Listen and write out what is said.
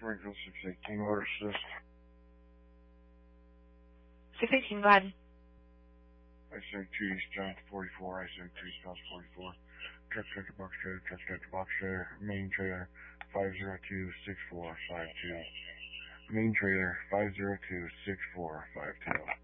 Springfield 618 order assist. 618, go ahead. I-72 eastbound 44, I-72 eastbound 44. Truck center box trailer, truck center box trailer, main trailer 502-6452. Main trailer 502-6452.